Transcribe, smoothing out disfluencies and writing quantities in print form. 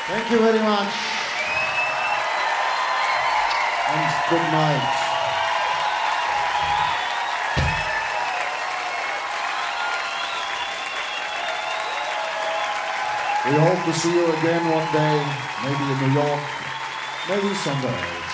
Thank you very much. And good night. We hope to see you again one day, maybe in New York, maybe someday.